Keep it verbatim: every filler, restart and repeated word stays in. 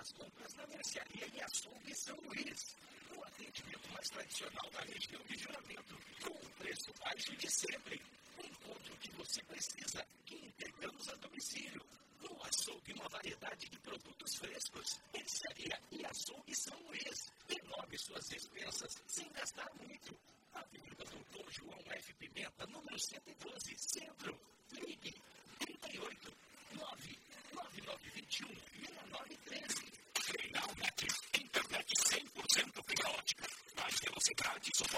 suas compras na mercearia e açougue São Luís. O atendimento mais tradicional da região de Juramento, com o preço baixo de sempre. Encontre o que você precisa e entregamos a domicílio. No açougue, uma variedade de produtos frescos. Mercearia e açougue São Luís. Renove suas despensas sem gastar muito. Avenida Doutor João F. Pimenta, número cento e doze, Centro. Ligue trinta e oito, nove nove nove dois um, seis nove um três. Final Net, internet cem por cento fibra ótica. Mais velocidade, suporte.